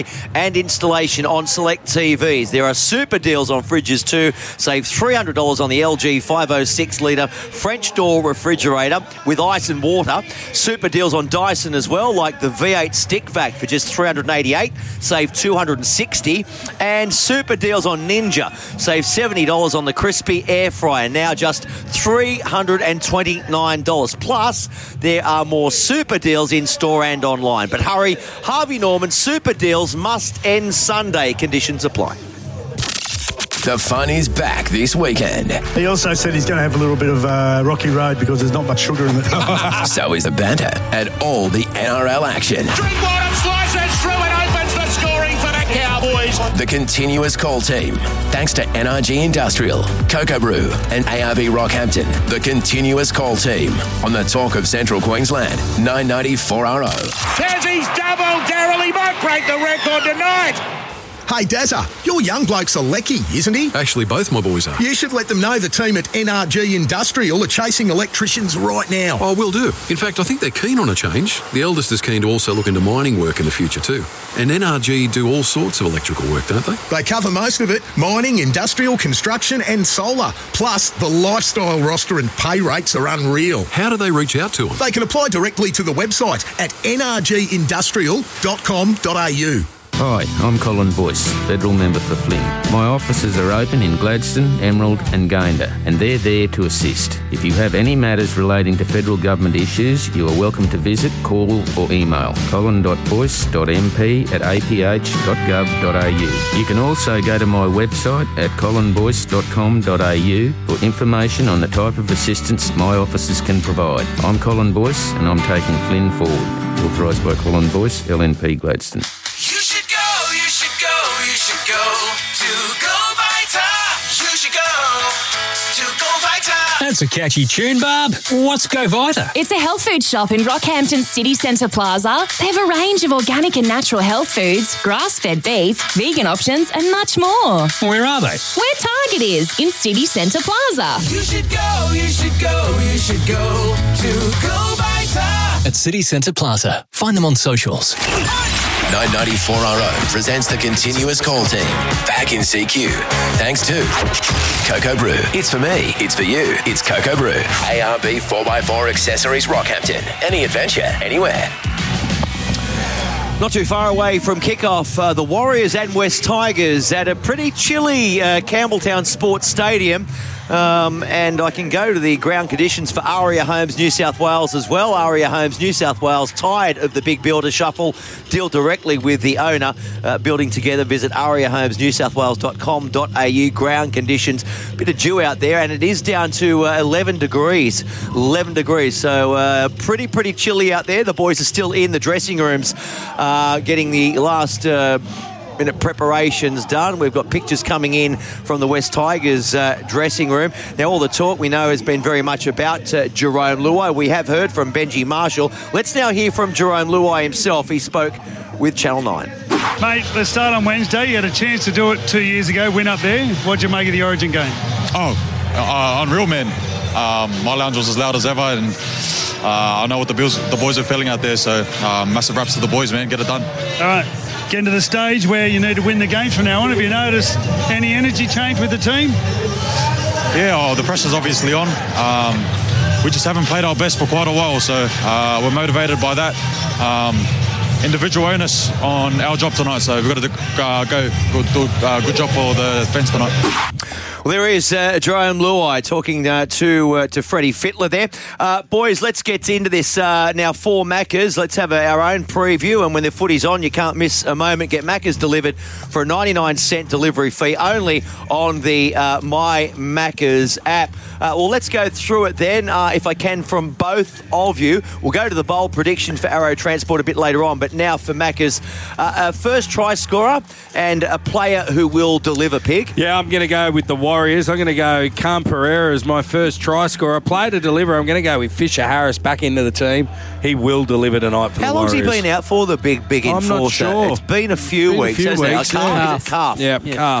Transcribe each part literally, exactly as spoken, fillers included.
and installation on select T Vs. There are super deals on fridges too. Save three hundred dollars on the L G five oh six litre French door refrigerator with ice and water. Super deals on Dyson as well, like the V eight Stick Vac for just three hundred eighty-eight dollars, save two hundred sixty dollars. And super deals on Ninja. Save seventy dollars on the crispy air fryer, now just three hundred twenty-nine dollars. Plus, there are more super deals in store and online. But hurry, Harvey Norman super deals must end Sunday. Conditions apply. The fun is back this weekend. He also said he's going to have a little bit of uh, rocky road because there's not much sugar in it. So is the banter and all the N R L action. Drinkwater slices through and opens the scoring for the Cowboys. The continuous call team. Thanks to N R G Industrial, Cocoa Brew and A R B Rockhampton. The continuous call team on the Talk of Central Queensland, nine ninety four R O. There's his double. Daryl, he might break the record tonight. Hey, Dazza, your young bloke's a lecky, isn't he? Actually, both my boys are. You should let them know the team at N R G Industrial are chasing electricians right now. Oh, will do. In fact, I think they're keen on a change. The eldest is keen to also look into mining work in the future too. And N R G do all sorts of electrical work, don't they? They cover most of it. Mining, industrial, construction and solar. Plus, the lifestyle roster and pay rates are unreal. How do they reach out to them? They can apply directly to the website at n r g industrial dot com dot a u. Hi, I'm Colin Boyce, Federal Member for Flynn. My offices are open in Gladstone, Emerald and Gayndah, and they're there to assist. If you have any matters relating to federal government issues, you are welcome to visit, call or email colin dot boyce dot m p at a p h dot gov dot a u. You can also go to my website at colin boyce dot com dot a u for information on the type of assistance my offices can provide. I'm Colin Boyce and I'm taking Flynn forward. Authorised by Colin Boyce, L N P Gladstone. Go to Go Vita. You should go to Go Vita. That's a catchy tune, Barb. What's Go Vita? It's a health food shop in Rockhampton City Centre Plaza. They have a range of organic and natural health foods, grass-fed beef, vegan options and much more. Where are they? Where Target is, in City Centre Plaza. You should go, you should go, you should go to Go Vita. At City Centre Plaza. Find them on socials. nine ninety-four R O presents the continuous call team. Back in C Q. Thanks to Cocoa Brew. It's for me. It's for you. It's Cocoa Brew. A R B four by four Accessories Rockhampton. Any adventure, anywhere. Not too far away from kickoff, uh, the Warriors and West Tigers at a pretty chilly uh, Campbelltown Sports Stadium. Um, and I can go to the ground conditions for Aria Homes New South Wales as well. Aria Homes New South Wales, tired of the big builder shuffle. Deal directly with the owner. Uh, building together, visit aria homes new south wales dot com dot a u. Ground conditions, bit of dew out there, and it is down to uh, eleven degrees. eleven degrees, so uh, pretty, pretty chilly out there. The boys are still in the dressing rooms uh, getting the last... Uh, minute preparations done. We've got pictures coming in from the West Tigers uh, dressing room. Now, all the talk we know has been very much about uh, Jerome Luai. We have heard from Benji Marshall. Let's now hear from Jerome Luai himself. He spoke with Channel nine. Mate, let's start on Wednesday. You had a chance to do it two years ago, win up there. What'd you make of the Origin game? Oh, uh, unreal, man. Um, my lounge was as loud as ever, and uh, I know what the, bills, the boys are feeling out there, so uh, massive raps to the boys, man. Get it done. All right. Getting to the stage where you need to win the games from now on. Have you noticed any energy change with the team? Yeah, oh, the pressure's obviously on. Um, we just haven't played our best for quite a while, so uh, we're motivated by that. Um, individual onus on our job tonight, so we've got to do, uh, go do a uh, good job for the defence tonight. Well, there is uh, Jerome Luai talking uh, to uh, to Freddie Fittler there. Uh, boys, let's get into this uh, now for Maccas. Let's have a, our own preview, and when the footy's on, you can't miss a moment. Get Maccas delivered for a ninety-nine cent delivery fee only on the uh, My Maccas app. Uh, well, let's go through it then, uh, if I can, from both of you. We'll go to the bold prediction for Arrow Transport a bit later on, but now for Maccas, uh, a first try scorer and a player who will deliver, Pig. Yeah, I'm going to go with the Warriors. I'm going to go Cam Pereira as my first try scorer. Player to deliver, I'm going to go with Fisher Harris back into the team. He will deliver tonight for How the Warriors. How long's he been out for, the big, big I'm enforcer? Not sure. It's been a few been weeks, a few hasn't weeks, it? A calf. yeah. Is it calf? Yeah, yeah, calf.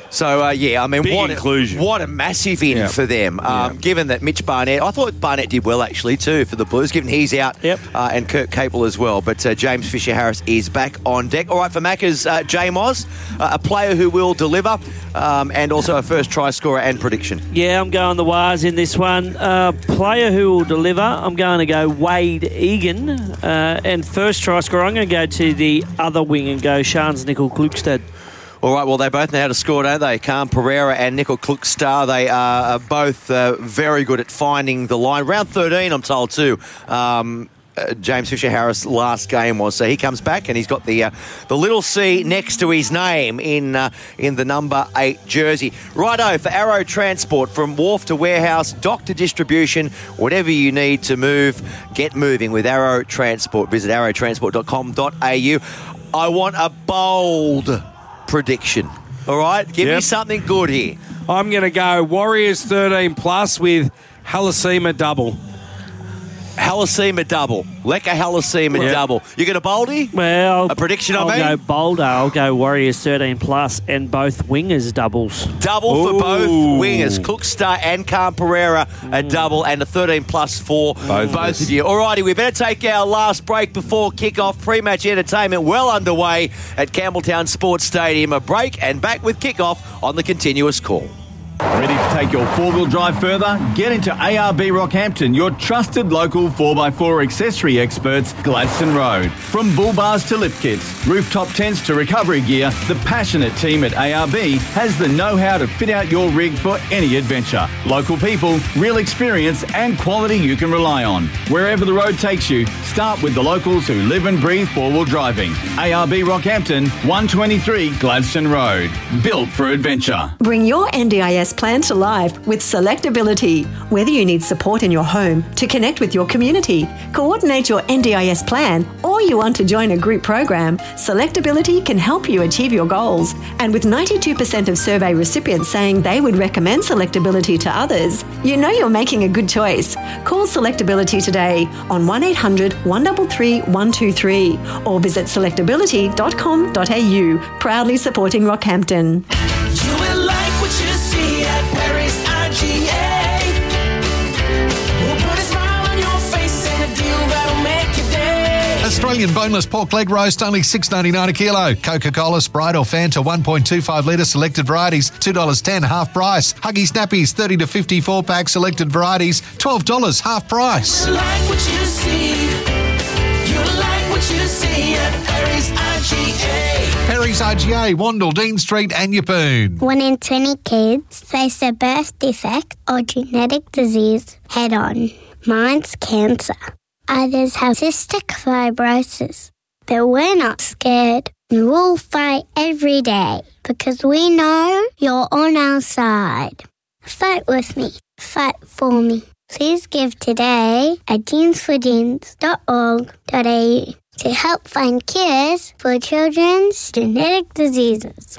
So, uh, yeah, I mean, Big what inclusion. A, what a massive in Yep. for them, um, Yep. given that Mitch Barnett, I thought Barnett did well, actually, too, for the Blues, given he's out, Yep. uh, and Kurt Capel as well. But uh, James Fisher-Harris is back on deck. All right, for Macca's, uh, J Moz, uh, a player who will deliver, um, and also a first try scorer and prediction. Yeah, I'm going the Wires in this one. Uh, player who will deliver, I'm going to go Wade Egan. Uh, and first try scorer, I'm going to go to the other wing and go Shans Nickel Klukstad. All right, well, they both know how to score, don't they? Khan Pereira and Nickel Klukstar, they are both uh, very good at finding the line. Round thirteen, I'm told, too. Um, uh, James Fisher-Harris' last game was. So he comes back and he's got the uh, the little C next to his name in uh, in the number eight jersey. Righto, for Arrow Transport, from wharf to warehouse, dock to distribution, whatever you need to move, get moving with Arrow Transport. Visit arrow transport dot com dot a u. I want a bold prediction. All right, give Yep. me something good here. I'm going to go Warriors thirteen plus with Halasima double. Halasima double. Leka Halasima Yep. double. You got a boldy? Well, A prediction, I I'll mean? go Boulder. I'll go Warriors thirteen plus and both wingers doubles. Double for Ooh. both wingers. Klukstar and Khan Pereira, a double, and a thirteen plus for both, Both. of you. All righty, we better take our last break before kick-off. Pre-match entertainment well underway at Campbelltown Sports Stadium. A break and back with kick-off on the continuous call. Ready to take your four-wheel drive further? Get into A R B Rockhampton, your trusted local four by four accessory experts, Gladstone Road. From bull bars to lift kits, rooftop tents to recovery gear, the passionate team at A R B has the know-how to fit out your rig for any adventure. Local people, real experience and quality you can rely on. Wherever the road takes you, start with the locals who live and breathe four-wheel driving. A R B Rockhampton, one twenty-three Gladstone Road. Built for adventure. Bring your N D I S plan to life with Selectability. Whether you need support in your home, to connect with your community, coordinate your N D I S plan, or you want to join a group program, Selectability can help you achieve your goals. And with ninety-two percent of survey recipients saying they would recommend Selectability to others, you know you're making a good choice. Call Selectability today on one eight hundred, one three three, one two three or visit selectability dot com dot a u. Proudly supporting Rockhampton. You will like what you see at Paris I G A. We'll put a smile on your face and a deal that'll make your day. Australian boneless pork leg roast, only six dollars ninety-nine a kilo. Coca-Cola, Sprite or Fanta, one point two five litre, selected varieties, two dollars ten, half price. Huggy Snappies, thirty to fifty-four pack, selected varieties, twelve dollars, half price. You like what you see. You like what you see at Paris I G A. Perry's I G A, Wandle, Dean Street and Yeppoon. One in twenty kids face a birth defect or genetic disease head on. Mine's cancer. Others have cystic fibrosis. But we're not scared. We'll fight every day because we know you're on our side. Fight with me. Fight for me. Please give today at jeans for jeans dot org dot a u to help find cures for children's genetic diseases.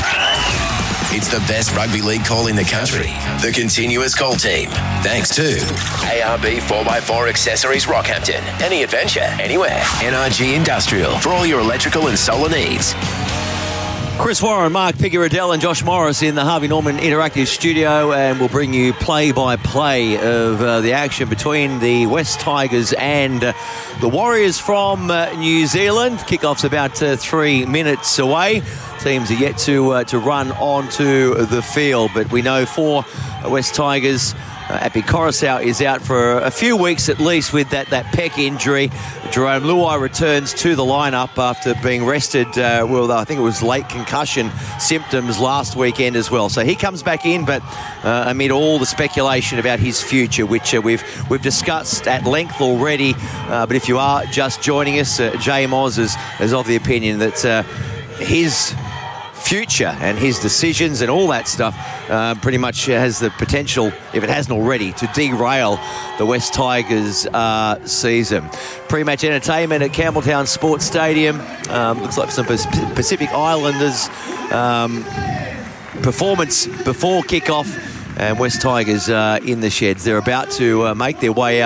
It's the best rugby league call in the country. The Continuous Call Team. Thanks to A R B four by four Accessories Rockhampton. Any adventure, anywhere. N R G Industrial. For all your electrical and solar needs. Chris Warren, Mark Piggeradell and Josh Morris in the Harvey Norman Interactive Studio, and we'll bring you play-by-play of uh, the action between the West Tigers and uh, the Warriors from uh, New Zealand. Kickoff's about uh, three minutes away. Teams are yet to uh, to run onto the field, but we know for West Tigers, Uh, Api Coruscant is out for a few weeks at least with that, that pec injury. Jerome Luai returns to the lineup after being rested, uh, well, I think it was late concussion symptoms last weekend as well. So he comes back in, but uh, amid all the speculation about his future, which uh, we've we've discussed at length already. Uh, but if you are just joining us, uh, J Moz is, is of the opinion that uh, his future and his decisions and all that stuff uh, pretty much has the potential, if it hasn't already, to derail the West Tigers uh, season. Pre-match entertainment at Campbelltown Sports Stadium. Um, looks like some Pacific Islanders um, performance before kickoff, and West Tigers uh, in the sheds. They're about to uh, make their way out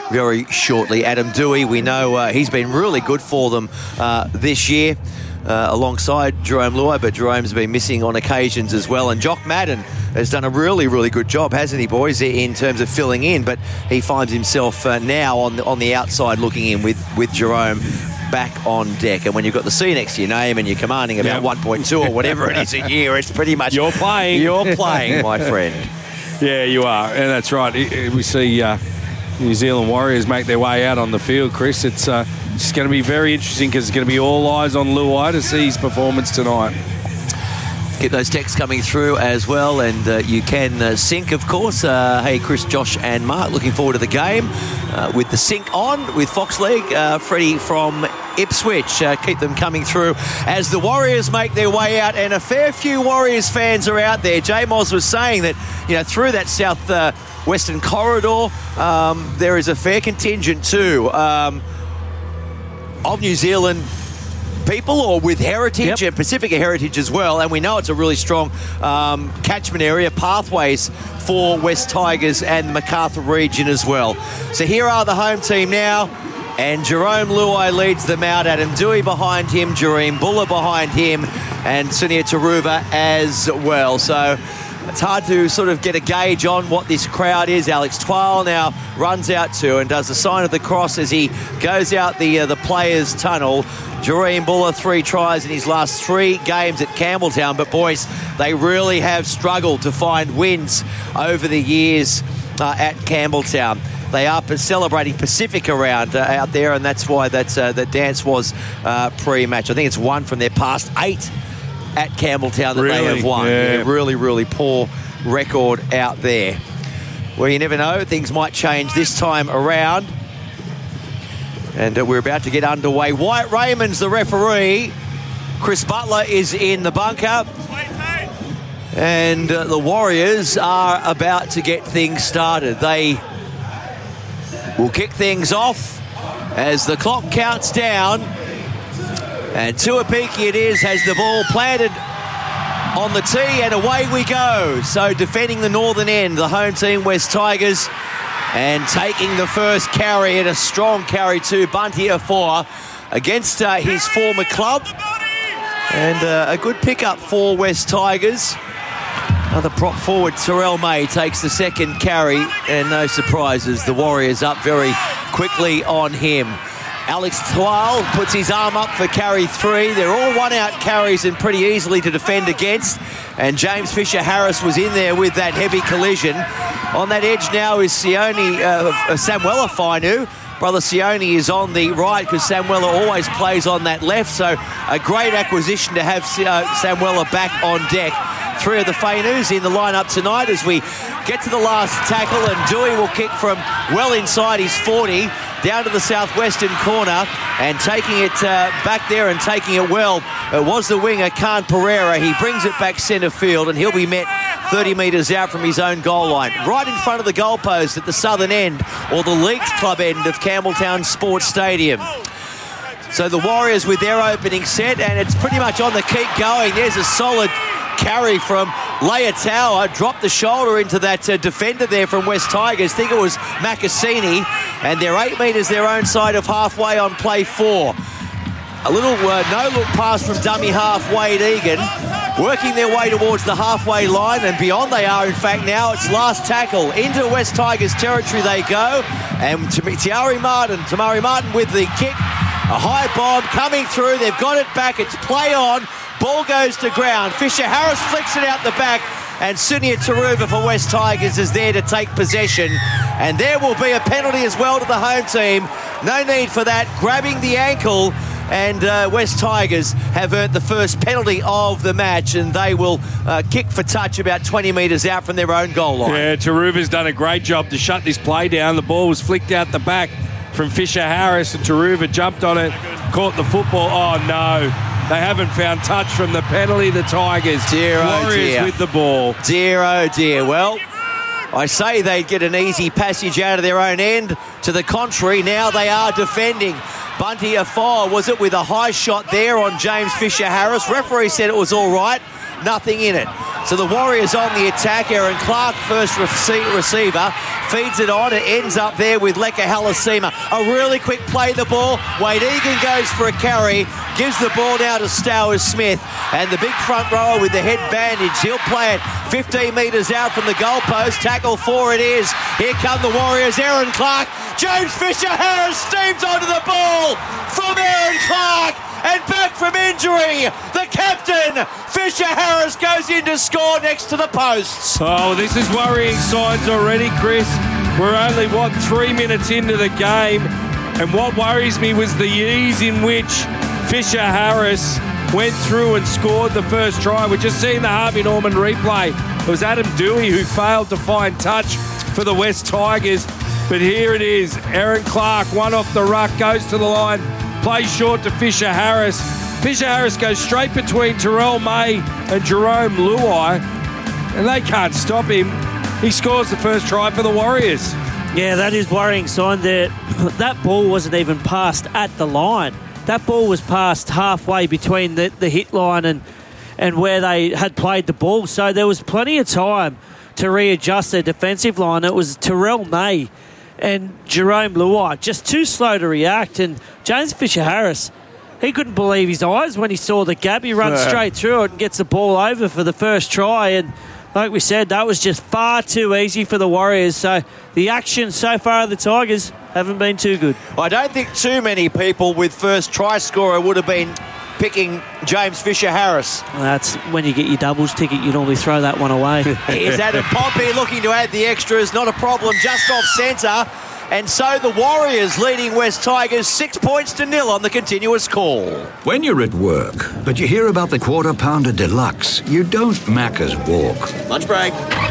very shortly. Adam Dewey, we know uh, he's been really good for them uh, this year. Uh, alongside Jerome Luai, but Jerome's been missing on occasions as well. And Jock Madden has done a really, really good job, hasn't he, boys, in terms of filling in. But he finds himself uh, now on the, on the outside looking in with, with Jerome back on deck. And when you've got the C next to your name and you're commanding about yep. one point two or whatever it is a year, it's pretty much... You're playing. You're playing, my friend. Yeah, you are. And that's right. We see uh, New Zealand Warriors make their way out on the field, Chris. It's... Uh, It's going to be very interesting because it's going to be all eyes on Luai to see his performance tonight. Get those texts coming through as well, and uh, you can uh, sync, of course. Uh, hey, Chris, Josh and Mark, looking forward to the game uh, with the sync on with Fox League. Uh, Freddie from Ipswich, uh, keep them coming through as the Warriors make their way out, and a fair few Warriors fans are out there. J Moz was saying that, you know, through that south uh, western corridor, um, there is a fair contingent too. Um, of New Zealand people, or with heritage, yep. and Pacifica heritage as well, and we know it's a really strong um, catchment area, pathways for West Tigers and the Macarthur region as well. So here are the home team now, and Jerome Luai leads them out. Adam Dewey behind him, Jahream Bula behind him, and Sunia Turuva as well. So it's hard to sort of get a gauge on what this crowd is. Alex Twal now runs out to and does the sign of the cross as he goes out the uh, the players' tunnel. Jahream Bula, three tries in his last three games at Campbelltown. But, boys, they really have struggled to find wins over the years uh, at Campbelltown. They are celebrating Pacific around uh, out there, and that's why that's, uh, that dance was uh, pre-match. I think it's one from their past eight at Campbelltown that really? they have won. Yeah. Yeah, really, really poor record out there. Well, you never know. Things might change this time around. And uh, we're about to get underway. Wyatt Raymond's the referee. Chris Butler is in the bunker. And uh, the Warriors are about to get things started. They will kick things off as the clock counts down. And Tuapiki it is, has the ball planted on the tee, and away we go. So defending the northern end, the home team, West Tigers, and taking the first carry, and a strong carry too, Bunty Afoa against uh, his former club. And uh, a good pickup for West Tigers. Another prop forward, Terrell May, takes the second carry, and no surprises, the Warriors up very quickly on him. Alex Twal puts his arm up for carry three. They're all one-out carries and pretty easily to defend against. And James Fisher-Harris was in there with that heavy collision. On that edge now is Sione, uh, Samuela Fainu. Brother Sione is on the right because Samuela always plays on that left. So a great acquisition to have uh, Samuela back on deck. Three of the Fainus in the lineup tonight as we get to the last tackle, and Dewey will kick from well inside his forty down to the southwestern corner, and taking it uh, back there and taking it well. It was the winger, Khan Pereira. He brings it back centre field, and he'll be met thirty metres out from his own goal line, right in front of the goalpost at the southern end, or the Leagues Club end of Campbelltown Sports Stadium. So the Warriors with their opening set, and it's pretty much on the keep going. There's a solid carry from Leitao, dropped the shoulder into that uh, defender there from West Tigers. I think it was Makasini, and they're eight metres their own side of halfway on play four. A little uh, no-look pass from dummy half Wade Egan, working their way towards the halfway line, and beyond they are, in fact, now. It's last tackle. Into West Tigers territory they go, and Tamari Martin, Tamari Martin with the kick. A high bomb coming through. They've got it back. It's play on. Ball goes to ground. Fisher-Harris flicks it out the back, and Sunia Turuva for West Tigers is there to take possession. And there will be a penalty as well to the home team. No need for that. Grabbing the ankle, and uh, West Tigers have earned the first penalty of the match, and they will uh, kick for touch about twenty metres out from their own goal line. Yeah, Turuva's done a great job to shut this play down. The ball was flicked out the back from Fisher-Harris, and Turuva jumped on it, caught the football. Oh, no. They haven't found touch from the penalty, the Tigers. Dear, oh Warriors dear. with the ball. Dear, oh dear. Well, I say they'd get an easy passage out of their own end. To the contrary, now they are defending. Bunty Afoa, was it, with a high shot there on James Fisher-Harris? Referee said it was all right. Nothing in it. So the Warriors on the attack. Aaron Clark, first rece- receiver. feeds it on. It ends up there with Leka Halasima. A really quick play the ball. Wade Egan goes for a carry, gives the ball now to Stowers Smith. And the big front rower with the head bandage, he'll play it fifteen metres out from the goalpost. Tackle four it is. Here come the Warriors. Aaron Clark. James Fisher-Harris steams onto the ball from Aaron Clark. And back from injury, the captain, Fisher-Harris, goes in to score next to the posts. Oh, this is worrying signs already, Chris. We're only, what, three minutes into the game. And what worries me was the ease in which Fisher-Harris went through and scored the first try. We're just seeing the Harvey Norman replay. It was Adam Dewey who failed to find touch for the West Tigers. But here it is. Aaron Clark, one off the ruck, goes to the line. Plays short to Fisher-Harris. Fisher-Harris goes straight between Terrell May and Jerome Luai, and they can't stop him. He scores the first try for the Warriors. Yeah, that is worrying sign there. That ball wasn't even passed at the line. That ball was passed halfway between the, the hit line and, and where they had played the ball. So there was plenty of time to readjust their defensive line. It was Terrell May and Jerome Luai just too slow to react. And James Fisher-Harris, he couldn't believe his eyes when he saw the gap. He runs Yeah. straight through it and gets the ball over for the first try. And like we said, that was just far too easy for the Warriors. So the action so far of the Tigers haven't been too good. I don't think too many people with first try scorer would have been picking James Fisher-Harris. Well, that's when you get your doubles ticket, you normally throw that one away. Here's Adam Pompey looking to add the extras. Not a problem, just off centre. And so the Warriors leading West Tigers six points to nil on the continuous call. When you're at work, but you hear about the Quarter Pounder Deluxe, you don't Macca's walk. Lunch break.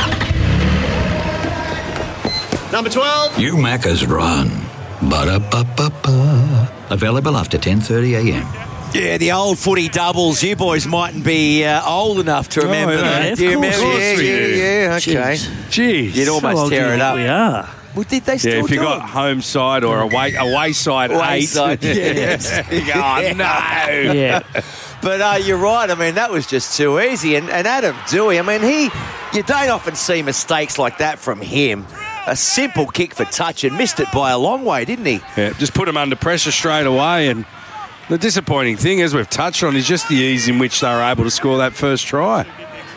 Number twelve. You Macca's run. Ba-da-ba-ba-ba. Available after ten thirty a m. Yeah, the old footy doubles. You boys mightn't be uh, old enough to remember yeah, that. of Do you course. remember? Of course yeah, we yeah, do. yeah, okay. Jeez. You'd almost How old do tear you it think up. we are? Well, did they still Yeah, if you do got it? home side or away away side Away eight. side, yes. You go, oh, no. Yeah. But uh, you're right. I mean, that was just too easy. And, and Adam Dewey, I mean, he, you don't often see mistakes like that from him. A simple kick for touch and missed it by a long way, didn't he? Yeah, just put him under pressure straight away. And the disappointing thing, as we've touched on, is just the ease in which they were able to score that first try.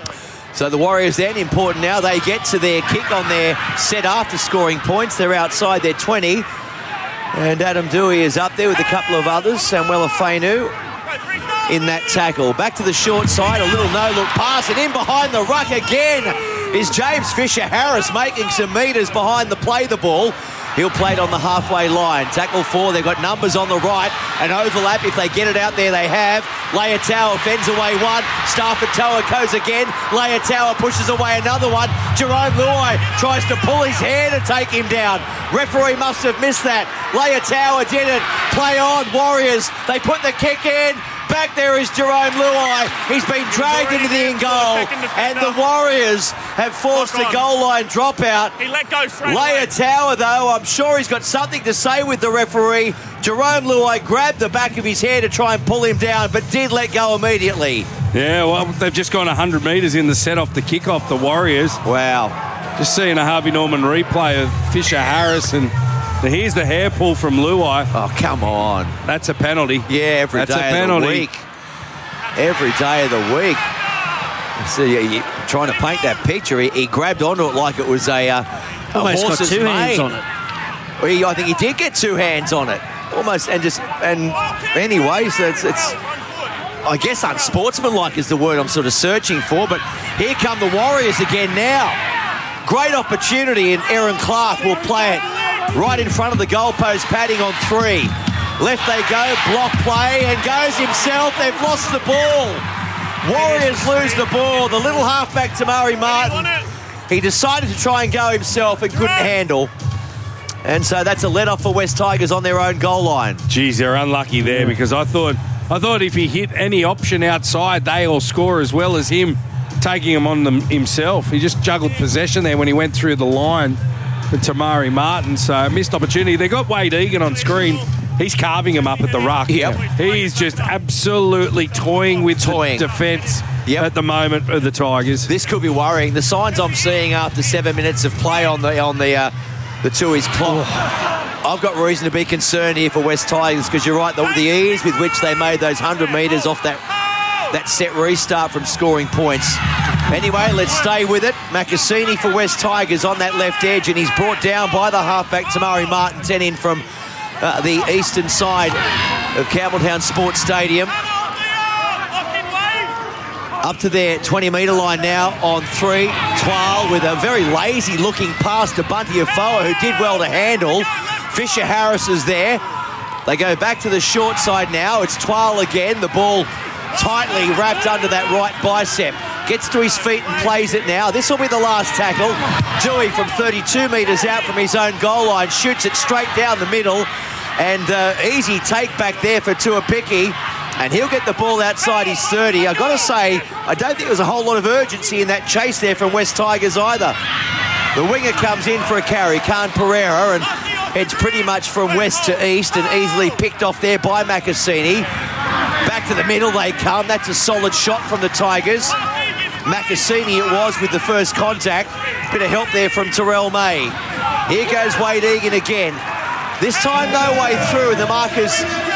So the Warriors then, important now, they get to their kick on their set after scoring points. They're outside their twenty. And Adam Dewey is up there with a couple of others. Samuela Fainu in that tackle. Back to the short side, a little no-look pass, and in behind the ruck again is James Fisher-Harris making some metres behind the play the ball. He'll play it on the halfway line. Tackle four, they've got numbers on the right. An overlap, if they get it out there, they have. Leia-Tower fends away one. Stafford Tower goes again. Leia-Tower pushes away another one. Jerome Luai tries to pull his hair to take him down. Referee must have missed that. Leia-Tower did it. Play on, Warriors. They put the kick in. Back there is Jerome Luai. He's been dragged into the in goal. And the Warriors have forced a goal line dropout. He let go straight Leia-Tower, though, I'm sure he's got something to say with the referee. Jerome Luai grabbed the back of his hair to try and pull him down, but did let go immediately. Yeah, well, they've just gone one hundred metres in the set off the kickoff, the Warriors. Wow. Just seeing a Harvey Norman replay of Fisher-Harris, and here's the hair pull from Luai. Oh, come on. That's a penalty. Yeah, every That's day a penalty. of the week. Every day of the week. So you, you trying to paint that picture. He, he grabbed onto it like it was a, uh, a Almost got horse's two hands mane. on it. Well, he, I think he did get two hands on it. Almost, and just, and anyway, so it's, it's I guess unsportsmanlike is the word I'm sort of searching for, but here come the Warriors again now. Great opportunity, and Aaron Clark will play it right in front of the goalpost, padding on three. Left they go, block play, and goes himself. They've lost the ball. Warriors lose the ball. The little halfback, Tamari Martin, he decided to try and go himself and couldn't handle. And so that's a let-off for West Tigers on their own goal line. Geez, they're unlucky there because I thought I thought if he hit any option outside, they all score as well as him taking him on them himself. He just juggled possession there when he went through the line with Tamari Martin. So missed opportunity. They got Wade Egan on screen. He's carving him up at the ruck. Yep. He's just absolutely toying with toying. the defence yep. at the moment of the Tigers. This could be worrying. The signs I'm seeing after seven minutes of play on the on the uh, the Tui's clock. I've got reason to be concerned here for West Tigers because you're right, the, the ease with which they made those one hundred metres off that, that set restart from scoring points. Anyway, let's stay with it. Macassini for West Tigers on that left edge, and he's brought down by the halfback Tamari Martin, ten in from uh, the eastern side of Campbelltown Sports Stadium. Up to their twenty metre line now on three. Twal with a very lazy looking pass to Bunty Afoa, who did well to handle. Fisher Harris is there. They go back to the short side now. It's Twal again. The ball tightly wrapped under that right bicep. Gets to his feet and plays it now. This will be the last tackle. Dewey from thirty-two metres out from his own goal line shoots it straight down the middle. And uh, easy take back there for Tuapiki. And he'll get the ball outside his thirty. I've got to say, I don't think there was a whole lot of urgency in that chase there from West Tigers either. The winger comes in for a carry, Khan Pereira, and heads pretty much from west to east and easily picked off there by Macassini. Back to the middle they come. That's a solid shot from the Tigers. Macassini it was with the first contact. Bit of help there from Terrell May. Here goes Wade Egan again. This time no way through, and the markers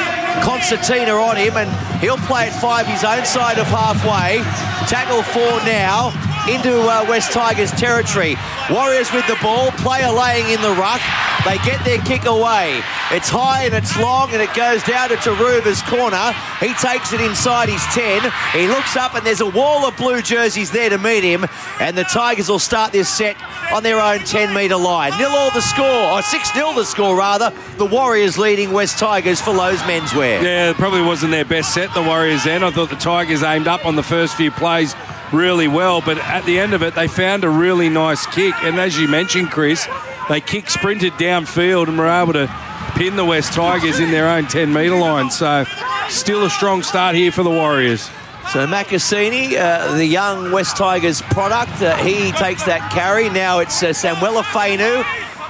Concertina on him, and he'll play it five his own side of halfway. Tackle four now into uh, West Tigers territory. Warriors with the ball, player laying in the ruck. They get their kick away. It's high and it's long, and it goes down to Taruva's corner. He takes it inside his ten. He looks up and there's a wall of blue jerseys there to meet him, and the Tigers will start this set on their own ten metre line. Nil all the score, or six nil the score rather. The Warriors leading West Tigers for Lowe's Menswear. Yeah, it probably wasn't their best set, the Warriors then. I thought the Tigers aimed up on the first few plays really well, but at the end of it, they found a really nice kick. And as you mentioned, Chris, they kick sprinted downfield and were able to pin the West Tigers in their own ten metre line. So still a strong start here for the Warriors. So Macassini, uh, the young West Tigers product, uh, he takes that carry. Now it's uh, Samuela Fainu.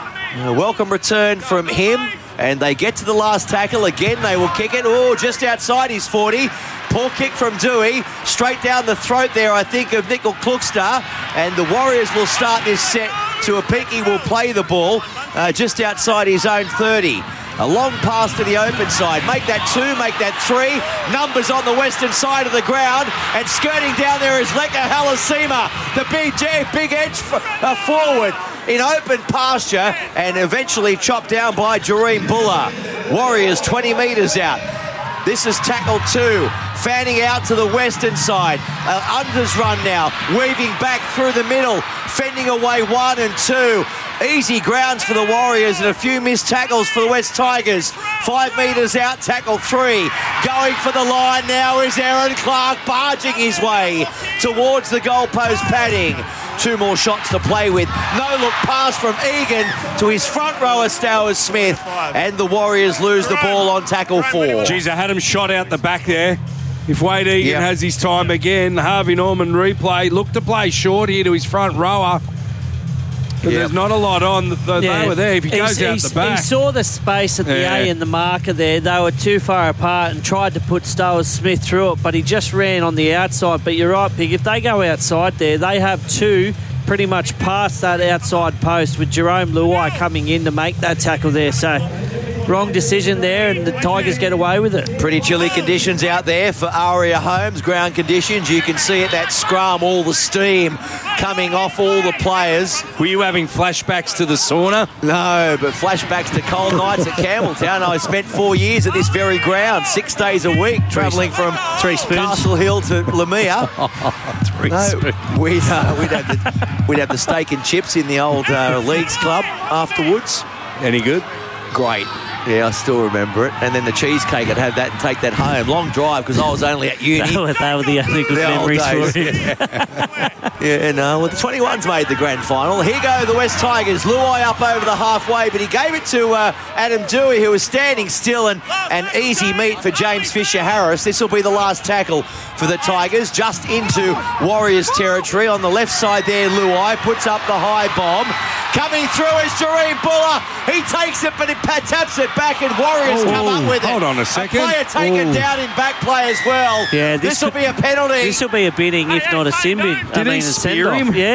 A welcome return from him. And they get to the last tackle. Again, they will kick it. Oh, just outside his forty. Poor kick from Dewey. Straight down the throat there, I think, of Nickel Klukstar. And the Warriors will start this set. Tuapiki will play the ball uh, just outside his own thirty. A long pass to the open side. Make that two, make that three. Numbers on the western side of the ground. And skirting down there is Leka Halasima. The big, big edge f- uh, forward in open pasture, and eventually chopped down by Jareem Buller. Warriors twenty metres out. This is tackle two. Fanning out to the western side. Uh, unders run now. Weaving back through the middle. Fending away one and two. Easy grounds for the Warriors and a few missed tackles for the West Tigers. Five metres out, tackle three. Going for the line now is Aaron Clark, barging his way towards the goalpost padding. Two more shots to play with. No look pass from Egan to his front rower, Stowers Smith. And the Warriors lose the ball on tackle four. Geez, I had him shot out the back there. If Wade Egan yep. has his time again, Harvey Norman replay. Look to play short here to his front rower. But yep. there's not a lot on. They yeah. were there. If he goes he's, out he's, the back. He saw the space at the yeah. A and the marker there. They were too far apart and tried to put Stowers Smith through it, but he just ran on the outside. But you're right, Pig. If they go outside there, they have two pretty much past that outside post with Jerome Luai coming in to make that tackle there. So wrong decision there, and the Tigers get away with it. Pretty chilly conditions out there for Aria Homes. Ground conditions. You can see at that scrum all the steam coming off all the players. Were you having flashbacks to the sauna? No, but flashbacks to cold nights at Campbelltown. I spent four years at this very ground, six days a week, travelling from Three spoons. Castle Hill to Lamia. Three no, spoons. We'd, uh, we'd, have the, we'd have the steak and chips in the old uh, Leagues Club afterwards. Any good? Great. Yeah, I still remember it. And then the cheesecake, I'd have that and take that home. Long drive because I was only at uni. They were, they were the only good the memories for you. Yeah, yeah no, well, the twenty-ones made the grand final. Here go the West Tigers. Luai up over the halfway, but he gave it to uh, Adam Dewey, who was standing still, and an easy meet for James Fisher-Harris. This will be the last tackle for the Tigers, just into Warriors territory. On the left side there, Luai puts up the high bomb. Coming through is Jareem Buller. He takes it, but he taps it back, and Warriors oh, come up with it. Hold on a second. A player taken Ooh. down in back play as well. Yeah, this will be a penalty. This will be a bidding, if not a sin bid. Did I mean, he a spear send-off. him? Yeah.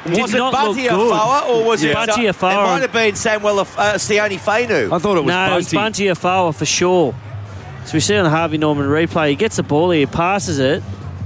Did Was it not look Bunty good. Afoa or was Yeah. it... Bunty It Afoa. might have been Samuel uh, Sione Fainu. I thought it was no, Bunty. it was Bunty Afoa for sure. So we see on the Harvey Norman replay, he gets the ball here, passes it,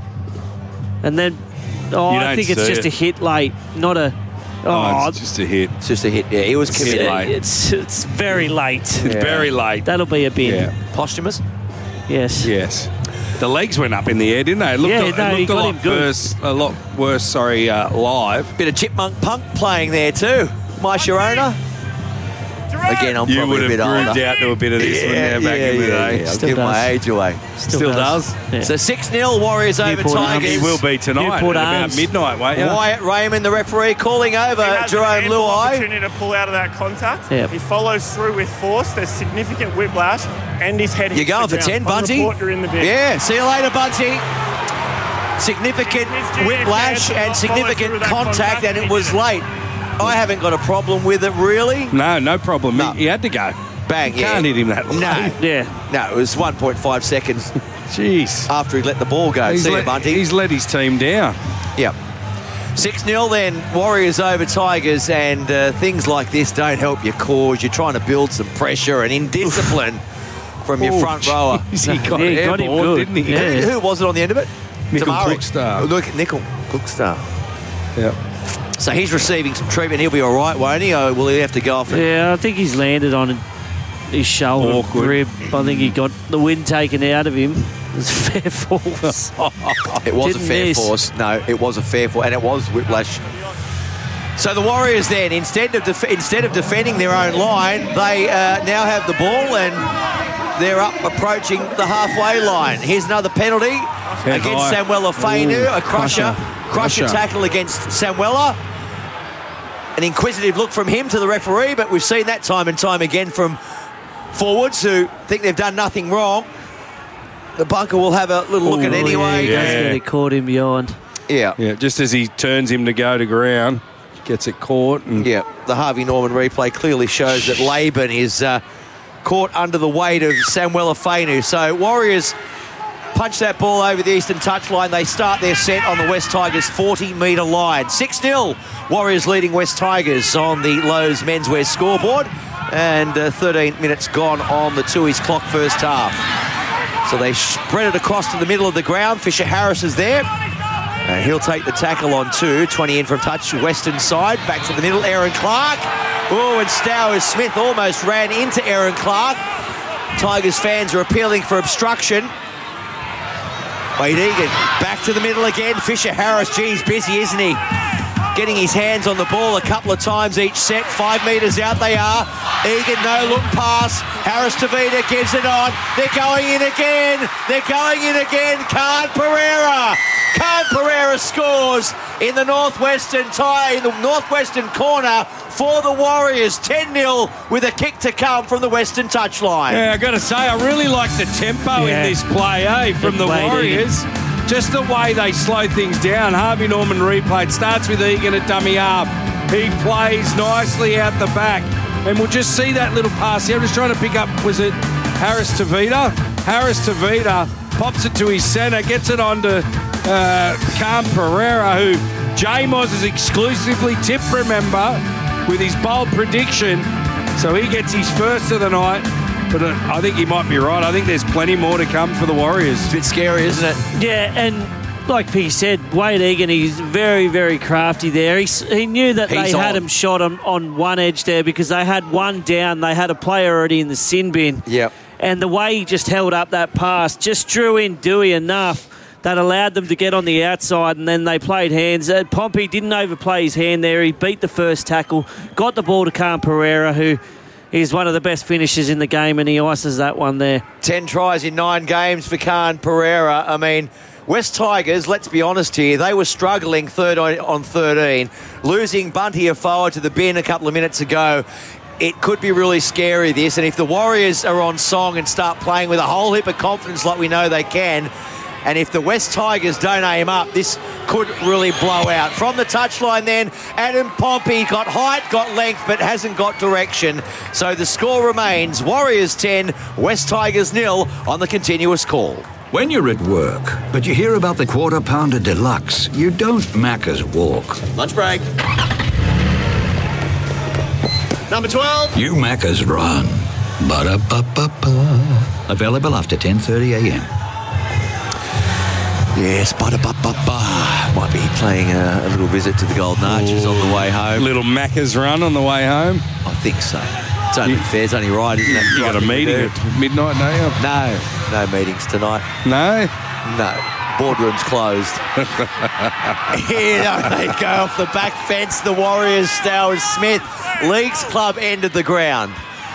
and then oh, You I don't think it's see just it. a hit late, not a. Oh, Oh, it's just a hit. It's just a hit. Yeah, he was it's, committed. late. it's it's very late. It's very late. That'll be a bin. Yeah. Posthumous? Yes. Yes. The legs went up in the air, didn't they? It looked, Yeah, a, no, it he looked a got lot him good. worse. A lot worse. Sorry, uh, live. Bit of chipmunk punk playing there too. My Sharona. Again, I'm You probably would a bit have grooved older. out to a bit of this, wouldn't you, back yeah, in the yeah, day? yeah. I'll Still give my does. age away. Still, Still does. does. Yeah. So six nil Warriors over Newport Arms. Tigers. It will be tonight Newport at about Arms. midnight, won't you? Wyatt Raymond, the referee, calling over He has an Jerome ample Luai. opportunity to pull out of that contact. Yep. He follows through with force. There's significant whiplash, and his head. You're hits going the for ground. ten, On Bunty? report, you're in the bin. Yeah, see you later, Bunty. Significant whiplash and significant contact, and it was late. I haven't got a problem with it, really. No, no problem. No. He, he had to go. Bang, You yeah. can't hit him that low. No. Yeah. No, it was one point five seconds Jeez. after he let the ball go. He's See you, let, Bunty. he's let his team down. Yep. six nil then, Warriors over Tigers, and uh, things like this don't help your cause. You're trying to build some pressure and indiscipline from your Oh, front rower. geez, he got Yeah, he got him airborne, good. didn't he? Yeah. Who was it on the end of it? Nickel Tamari. Cookstar. Look, Nickel Cookstar. Yeah. So he's receiving some treatment. He'll be all right, won't he? Or will he have to go off? And Yeah, I think he's landed on his shoulder Awkward. rib. I think he got the wind taken out of him. It was fair force. It was Didn't a fair miss. force. No, it was a fair force, and it was whiplash. So the Warriors then, instead of def- instead of defending their own line, they uh, now have the ball and they're up approaching the halfway line. Here's another penalty Head against high. Samuela Fainu, Ooh, a crusher, crusher. crusher Crusher. tackle against Samuela. An inquisitive look from him to the referee, but we've seen that time and time again from forwards who think they've done nothing wrong. The bunker will have a little look Ooh, at it anyway. Yeah, he does Yeah. get it caught him behind. Yeah. Yeah, just as he turns him to go to ground, gets it caught. And Yeah, the Harvey Norman replay clearly shows that Laban is uh, caught under the weight of Samuela Fainu. So Warriors punch that ball over the eastern touchline. They start their set on the West Tigers forty metre line. six nil, Warriors leading West Tigers on the Lowe's menswear scoreboard. And uh, thirteen minutes gone on the Tooheys clock first half. So they spread it across to the middle of the ground. Fisher Harris is there. And he'll take the tackle on two. twenty in from touch, western side. Back to the middle, Aaron Clark. Oh, and Stowers Smith almost ran into Aaron Clark. Tigers fans are appealing for obstruction. Wade Egan back to the middle again. Fisher Harris, geez, busy, isn't he? Getting his hands on the ball a couple of times each set. Five metres out they are. Egan, no look pass. Harris Tavita gives it on. They're going in again. They're going in again. Khan Pereira. Khan Pereira scores in the northwestern tie, in the northwestern corner for the Warriors. ten nil with a kick to come from the western touchline. yeah, I got to say, I really like the tempo Yeah. in this play, eh, from the Wade Warriors. Just the way they slow things down. Harvey Norman replay. It starts with Egan at dummy half. He plays nicely out the back. And we'll just see that little pass here. I'm just trying to pick up, was it Harris Tavita? Harris Tavita pops it to his centre, gets it on to uh, Khan Pereira, who J-Moz is exclusively tipped, remember, with his bold prediction. So he gets his first of the night. But uh, I think he might be right. I think there's plenty more to come for the Warriors. It's a bit scary, isn't it? Yeah, and like Piggy said, Wade Egan, he's very, very crafty there. He, he knew that He's they had on. him shot on, on one edge there because they had one down. They had a player already in the sin bin. Yep. And the way he just held up that pass just drew in Dewey enough that allowed them to get on the outside, and then they played hands. Uh, Pompey didn't overplay his hand there. He beat the first tackle, got the ball to Khan Pereira, who is one of the best finishers in the game, and he ices that one there. Ten tries in nine games for Khan Pereira. I mean, West Tigers, let's be honest here, they were struggling third on, on thirteen, losing Bunty Afoa to the bin a couple of minutes ago. It could be really scary, this, and if the Warriors are on song and start playing with a whole heap of confidence like we know they can, and if the West Tigers don't aim up, this could really blow out. From the touchline then, Adam Pompey got height, got length, but hasn't got direction. So the score remains Warriors ten, West Tigers nil on the continuous call. When you're at work, but you hear about the Quarter Pounder Deluxe, you don't Macca's walk. Lunch break. Number twelve. You Macca's run. Ba-da-ba-ba-ba. Available after ten thirty a m. Yes, ba-da-ba-ba-ba. Might be playing a, a little visit to the Golden Arches Ooh. on the way home. Little Macca's run on the way home? I think so. It's only fair, it's only right, isn't it? You got a meeting at midnight, don't you? No, no meetings tonight. No? No. Boardroom's closed. Here they go off the back fence. The Warriors, Stowers Smith. Leagues Club ended the ground.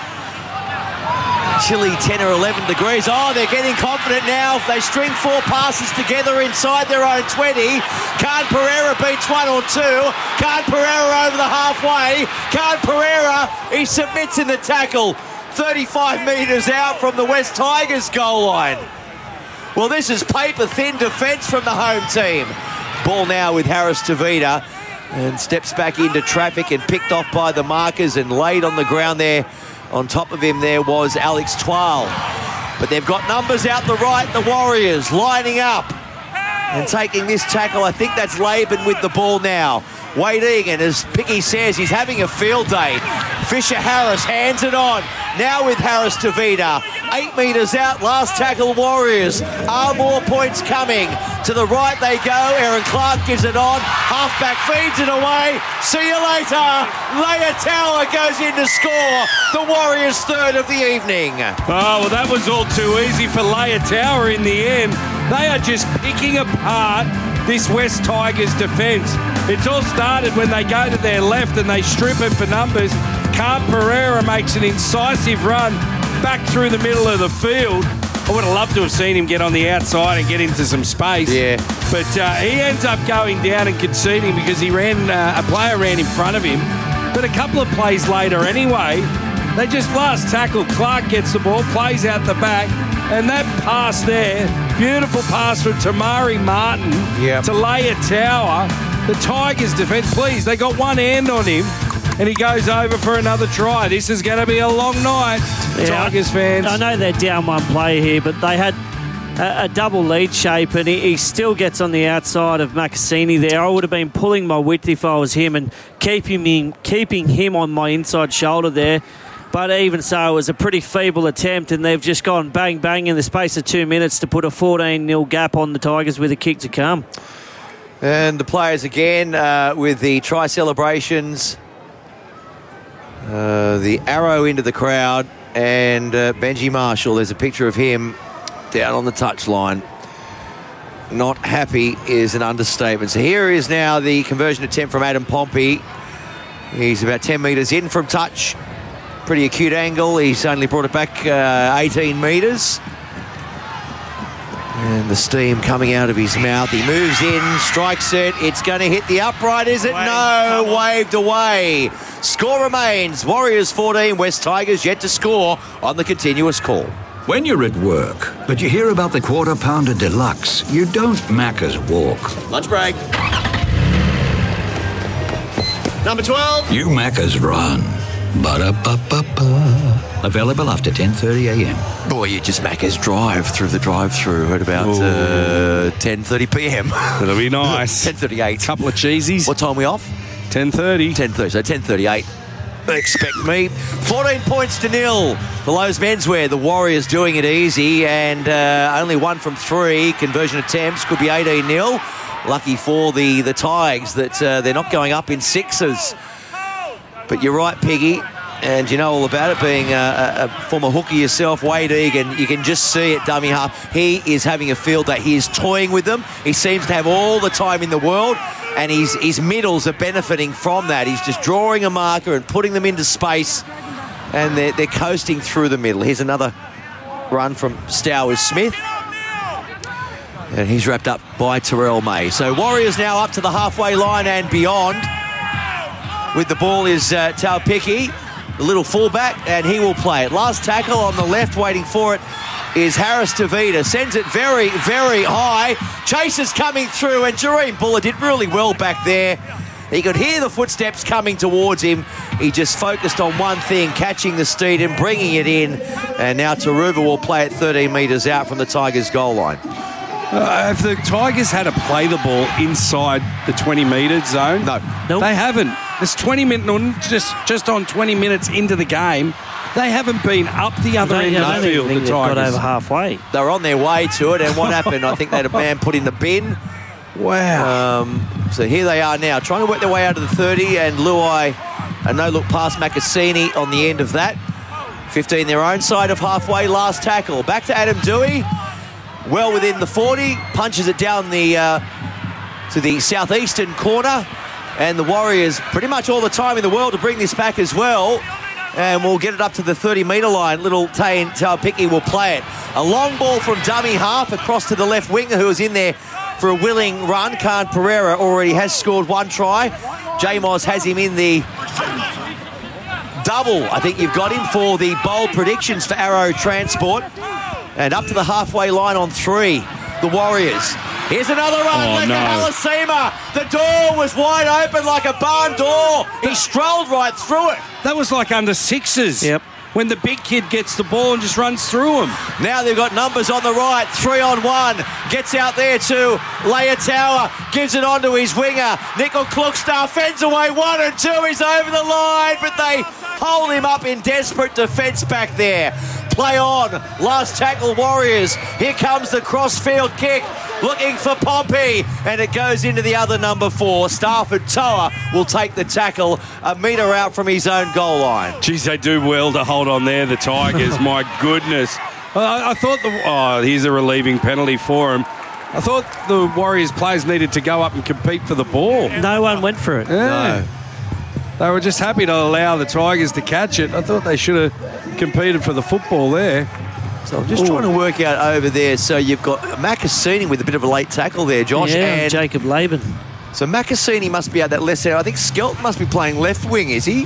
Chilly ten or eleven degrees. Oh, they're getting confident now. If they string four passes together inside their own twenty, Khan Pereira beats one or two. Khan Pereira over the halfway. Khan Pereira, he submits in the tackle. thirty-five metres out from the West Tigers goal line. Well, this is paper-thin defence from the home team. Ball now with Harris Tavita, and steps back into traffic and picked off by the markers and laid on the ground there. On top of him there was Alex Twal. But they've got numbers out the right, the Warriors lining up and taking this tackle. I think that's Laban with the ball now. Wade Egan, as Picky says, he's having a field day. Fisher Harris hands it on. Now with Harris Tavita. Eight metres out, last tackle Warriors. Are more points coming? To the right they go. Aaron Clark gives it on. Halfback feeds it away. See you later. Leia Tower goes in to score. The Warriors' third of the evening. Oh, well, that was all too easy for Leia Tower in the end. They are just picking apart this West Tigers defence. It's all started when they go to their left and they strip him for numbers. Khan Pereira makes an incisive run back through the middle of the field. I would have loved to have seen him get on the outside and get into some space. Yeah. But uh, he ends up going down and conceding because he ran, uh, a player ran in front of him. But a couple of plays later anyway, they just last tackle. Clark gets the ball, plays out the back, and that pass there, beautiful pass from Tamari Martin yep. to Leia Tower. The Tigers defence, please, they got one hand on him. And he goes over for another try. This is going to be a long night, yeah, Tigers fans. I know they're down one player here, but they had a, a double lead shape, and he, he still gets on the outside of Macassini there. I would have been pulling my width if I was him and keeping him, keeping him on my inside shoulder there. But even so, it was a pretty feeble attempt, and they've just gone bang, bang in the space of two minutes to put a fourteen nil gap on the Tigers with a kick to come. And the players again uh, with the try celebrations. Uh, the arrow into the crowd, and uh, Benji Marshall, there's a picture of him down on the touchline. Not happy is an understatement. So here is now the conversion attempt from Adam Pompey. He's about ten metres in from touch. Pretty acute angle. He's only brought it back uh, eighteen metres. And the steam coming out of his mouth. He moves in, strikes it. It's going to hit the upright, is it? Waved, no, waved away. Score remains. Warriors fourteen, West Tigers yet to score on the continuous call. When you're at work, but you hear about the Quarter Pounder Deluxe, you don't Macca's walk. Lunch break. Number twelve. You Macca's run. Ba-da-ba-ba-ba. Available after ten thirty a m. Boy, you just Macca's drive through the drive-through at about uh, ten thirty p m. That'll be nice. ten thirty-eight. Couple of cheesies. What time are we off? ten thirty. ten thirty, so ten thirty-eight. Expect me. fourteen points to nil for Lowe's Menswear. The Warriors doing it easy, and uh, only one from three conversion attempts. Could be eighteen nil. Lucky for the, the Tigers that uh, they're not going up in sixes. But you're right, Piggy, and you know all about it, being a, a former hooker yourself, Wade Egan. You can just see it, dummy half. He is having a field day. He is toying with them. He seems to have all the time in the world, and his, his middles are benefiting from that. He's just drawing a marker and putting them into space, and they're, they're coasting through the middle. Here's another run from Stowers Smith. And he's wrapped up by Terrell May. So Warriors now up to the halfway line and beyond. With the ball is uh, Tau Picky, the little fullback, and he will play it. Last tackle on the left, waiting for it, is Harris Tavita. Sends it very, very high. Chase is coming through, and Jareem Buller did really well back there. He could hear the footsteps coming towards him. He just focused on one thing, catching the steed and bringing it in. And now Taruva will play it thirteen metres out from the Tigers' goal line. Uh, if the Tigers had to play the ball inside the twenty metre zone, no, nope. They haven't. It's twenty minutes, just just on twenty minutes into the game. They haven't been up the other They end don't of the field. think The they've got Tigers over halfway. They were on their way to it, and what happened? I think they had a man put in the bin. Wow. Um, so here they are now, trying to work their way out of the thirty, and Luai, a no-look past Makasini on the end of that. fifteen their own side of halfway, last tackle. Back to Adam Dewey, well within the forty, punches it down the uh, to the southeastern corner, and the Warriors pretty much all the time in the world to bring this back as well. And we'll get it up to the thirty metre line. Little Tain Taupiki will play it. A long ball from dummy half across to the left winger who was in there for a willing run. Khan Pereira already has scored one try. J-Moz has him in the double. I think you've got him for the bold predictions for Arrow Transport. And up to the halfway line on three, the Warriors. Here's another run, oh, Leka no. Halasima. The door was wide open like a barn door. He strolled right through it. That was like under sixes. Yep. When the big kid gets the ball and just runs through them. Now they've got numbers on the right, three on one. Gets out there to Leia Tower, gives it on to his winger. Nickel Klukstar fends away one and two. He's over the line, but they hold him up in desperate defence back there. Play on, last tackle Warriors. Here comes the crossfield kick, looking for Pompey, and it goes into the other number four. Stafford Toa will take the tackle a metre out from his own goal line. Geez, they do well to hold on there, the Tigers. My goodness. I, I thought the... Oh, here's a relieving penalty for him. I thought the Warriors players needed to go up and compete for the ball. No one went for it. Yeah. No. They were just happy to allow the Tigers to catch it. I thought they should have competed for the football there. So I'm just Ooh. trying to work out over there. So you've got Makasini with a bit of a late tackle there, Josh. Yeah, and Jacob Laban. So Makasini must be out that left side. I think Skelton must be playing left wing, is he?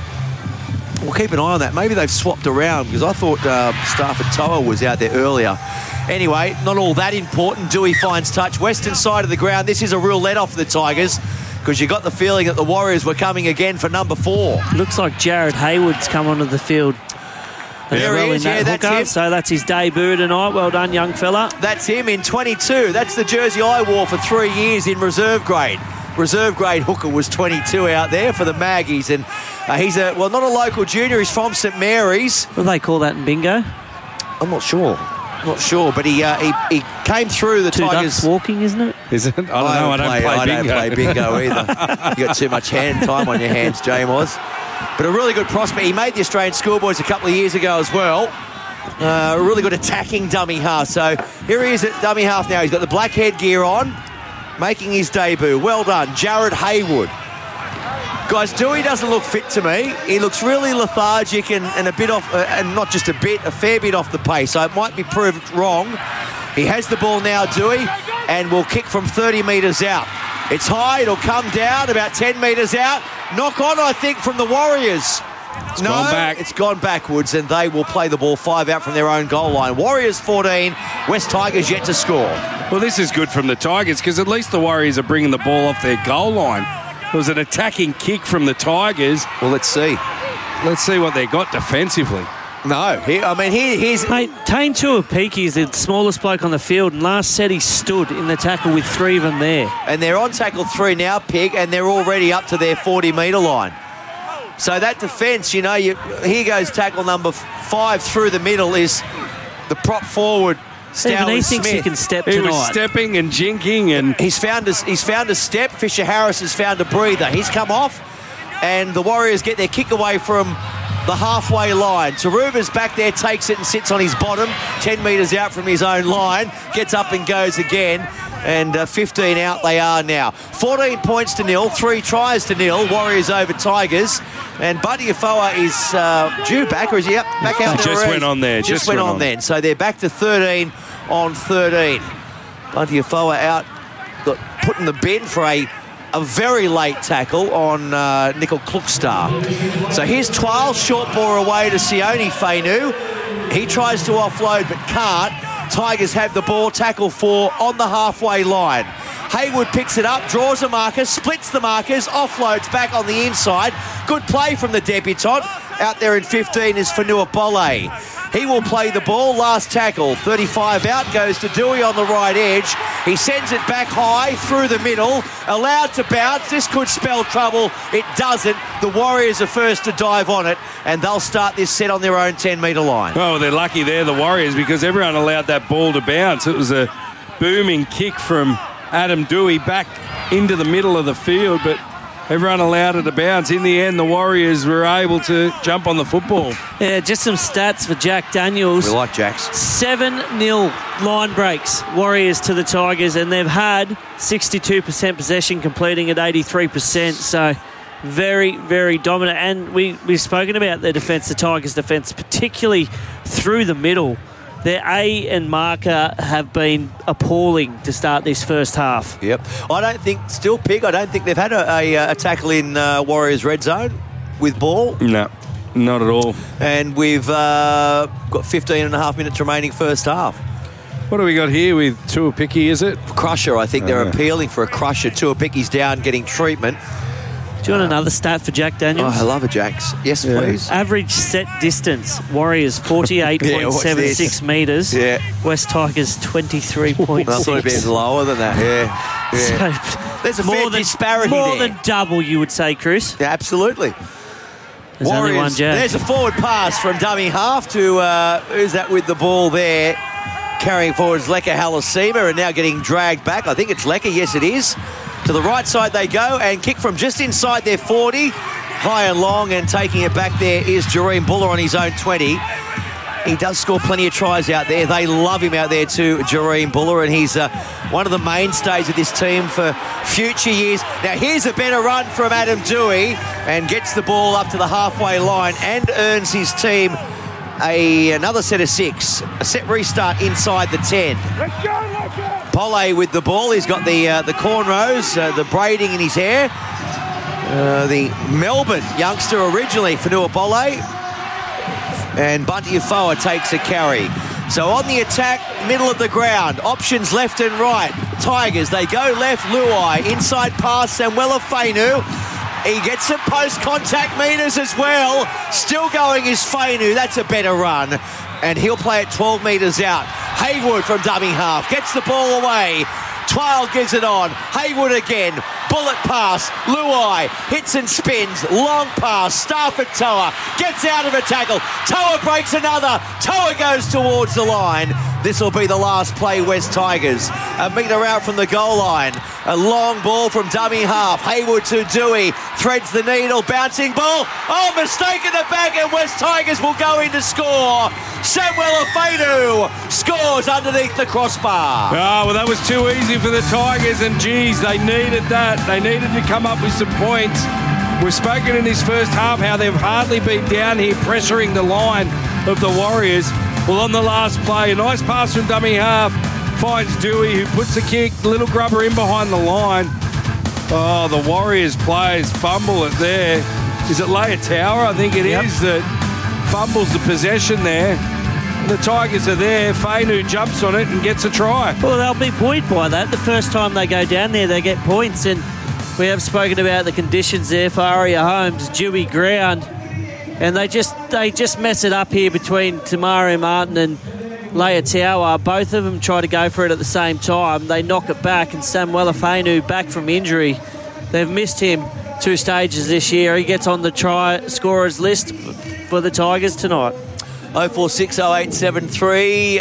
We'll keep an eye on that. Maybe they've swapped around because I thought uh, Stafford Toa was out there earlier. Anyway, not all that important. Dewey finds touch. Western side of the ground. This is a real let-off for the Tigers because you got the feeling that the Warriors were coming again for number four. Looks like Jared Hayward's come onto the field. There well he is, that yeah, that's hooker. him. So that's his debut tonight. Well done, young fella. That's him in twenty-two. That's the jersey I wore for three years in reserve grade. Reserve grade hooker was twenty-two out there for the Maggies, and uh, he's a, well, not a local junior, he's from St Mary's. What do they call that in bingo? I'm not sure. I'm not sure, but he uh, he, he came through the Two Tigers. ducks walking, isn't it? Is it? I don't I know. I don't play, play, I bingo. don't play bingo either. You got too much hand time on your hands, J-Moz. But a really good prospect. He made the Australian Schoolboys a couple of years ago as well. Uh, a really good attacking dummy half. So here he is at dummy half now. He's got the black headgear on, making his debut. Well done, Jared Hayward. Guys, Dewey doesn't look fit to me. He looks really lethargic and, and a bit off, uh, and not just a bit, a fair bit off the pace. So it might be proved wrong. He has the ball now, Dewey, and will kick from thirty metres out. It's high, it'll come down about ten metres out. Knock on, I think, from the Warriors. It's no, gone back. It's gone backwards, and they will play the ball five out from their own goal line. Warriors fourteen, West Tigers yet to score. Well, this is good from the Tigers because at least the Warriors are bringing the ball off their goal line. It was an attacking kick from the Tigers. Well, let's see. Let's see what they got defensively. No, he, I mean, he, he's... Mate, Tain Tuapiki is the smallest bloke on the field, and last set he stood in the tackle with three of them there. And they're on tackle three now, Pig, and they're already up to their forty metre line. So that defence, you know, you, here goes tackle number five through the middle is the prop forward, Even Stowers he thinks Smith. he can step He tonight. was stepping and jinking, and He's found, a, he's found a step. Fisher Harris has found a breather. He's come off, and the Warriors get their kick away from the halfway line. Taruva's back there, takes it and sits on his bottom, ten metres out from his own line, gets up and goes again, and uh, fifteen out they are now. fourteen points to nil, three tries to nil, Warriors over Tigers, and Buddy Afoa is uh, due back, or is he up, back out there? Just already? went on there, Just, just went, went on, on. then, so they're back to thirteen on thirteen. Buddy Afoa out, got put in the bin for a A very late tackle on uh, Nickel Klukstar. So here's Twile, short ball away to Sione Fainu. He tries to offload but can't. Tigers have the ball, tackle four on the halfway line. Haywood picks it up, draws a marker, splits the markers, offloads back on the inside. Good play from the debutant. Out there in fifteen is Fanua Pole. He will play the ball. Last tackle. thirty-five out. Goes to Dewey on the right edge. He sends it back high through the middle. Allowed to bounce. This could spell trouble. It doesn't. The Warriors are first to dive on it, and they'll start this set on their own ten-metre line. Oh, they're lucky there, the Warriors, because everyone allowed that ball to bounce. It was a booming kick from Adam Dewey back into the middle of the field, but everyone allowed it to bounce. In the end, the Warriors were able to jump on the football. Yeah, just some stats for Jack Daniels. We like Jacks. seven nil line breaks, Warriors to the Tigers, and they've had sixty-two percent possession, completing at eighty-three percent. So very, very dominant. And we, we've spoken about their defence, the Tigers' defence, particularly through the middle. Their A and marker have been appalling to start this first half. Yep. I don't think, still Pig, I don't think they've had a, a, a tackle in uh, Warriors red zone with ball. No, not at all. And we've uh, got fifteen and a half minutes remaining first half. What do we got here with Tuapiki, is it? Crusher, I think Oh, they're yeah. appealing for a crusher. Tuapiki's down, getting treatment. Do you want another stat for Jack Daniels? Oh, I love it, Jacks. Yes, Yeah. please. Average set distance, Warriors forty-eight point seven six Yeah, metres. Yeah. West Tigers twenty-three point I thought it'd six. be lower than that, yeah. yeah. There's a more fair than, disparity More there. than double, you would say, Chris. Yeah, absolutely. There's only one Jack. There's a forward pass from dummy half to, uh, who's that with the ball there? Carrying forward is Leka Halasima, and now getting dragged back. I think it's Leka, yes it is. To the right side they go, and kick from just inside their forty. High and long, and taking it back there is Jareem Buller on his own twenty. He does score plenty of tries out there. They love him out there too, Jareem Buller, and he's uh, one of the mainstays of this team for future years. Now here's a better run from Adam Dewey, and gets the ball up to the halfway line and earns his team a another set of six. A set restart inside the ten. Let's go, let's go. Pole with the ball. He's got the uh, the cornrows, uh, the braiding in his hair. Uh, the Melbourne youngster originally, Fanua Pole. And Bunty Afoa takes a carry. So on the attack, middle of the ground, options left and right. Tigers, they go left, Luai, inside pass, Samuela Fainu. He gets some post-contact metres as well. Still going is Fainu, that's a better run. And he'll play it twelve metres out. Haywood from dummy half, gets the ball away. Twile gives it on. Haywood again. Bullet pass. Luai hits and spins. Long pass. Stafford Toa gets out of a tackle. Toa breaks another. Toa goes towards the line. This will be the last play, West Tigers. A metre out from the goal line. A long ball from dummy half. Haywood to Dewey. Threads the needle. Bouncing ball. Oh, mistake in the back, and West Tigers will go in to score. Samuel Afedu scores underneath the crossbar. Oh, well, that was too easy for the Tigers, and geez, they needed that. They needed to come up with some points. We've spoken in this first half how they've hardly been down here pressuring the line of the Warriors. Well, on the last play, a nice pass from dummy half finds Dewey, who puts the kick, the little grubber in behind the line. Oh, the Warriors players fumble it there. Is it Leia Tower? I think it Yep. is that fumbles the possession there. The Tigers are there. Fainu jumps on it and gets a try. Well, they'll be buoyed by that. The first time they go down there, they get points. And we have spoken about the conditions there for Aria Holmes, dewy ground. And they just they just mess it up here between Tamari Martin and Leia Tower. Both of them try to go for it at the same time. They knock it back, and Samuela Fainu back from injury. They've missed him two stages this year. He gets on the try scorers list for the Tigers tonight. oh four six oh eight seven three